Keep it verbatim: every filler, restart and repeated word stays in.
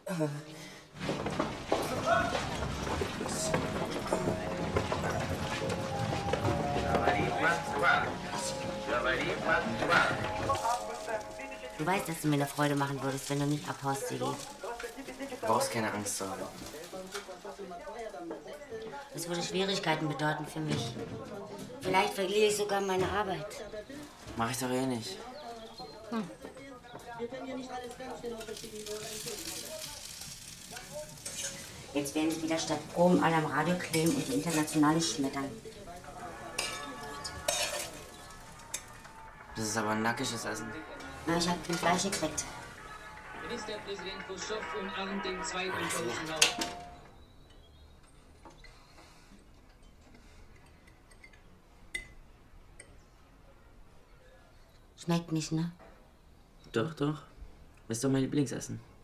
Du weißt, dass du mir eine Freude machen würdest, wenn du nicht abhaust, Sigi. Du brauchst keine Angst zu haben. Das würde Schwierigkeiten bedeuten für mich. Vielleicht verliere ich sogar meine Arbeit. Mach ich doch eh nicht. Hm. Jetzt werden sie wieder statt Proben alle am Radio kleben und die Internationale schmettern. Das ist aber ein nackisches Essen. Na, ich hab kein Fleisch gekriegt. Ministerpräsident Khrushchev umarmt den zweiten Totenlauf. Schmeckt nicht, ne? Doch, doch. Ist doch mein Lieblingsessen.